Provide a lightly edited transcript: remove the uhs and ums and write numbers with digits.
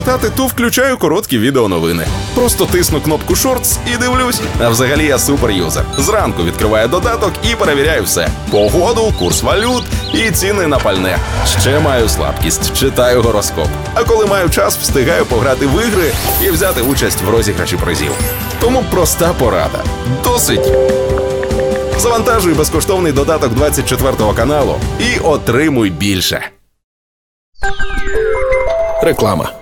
Ту включаю короткі відеоновини. Просто тисну кнопку Shorts і дивлюсь. А взагалі я суперюзер. Зранку відкриваю додаток і перевіряю все. Погоду, курс валют і ціни на пальне. Ще маю слабкість, читаю гороскоп. А коли маю час, встигаю пограти в ігри і взяти участь в розіграші призів. Тому проста порада. Досить! Завантажуй безкоштовний додаток 24 каналу і отримуй більше. Реклама.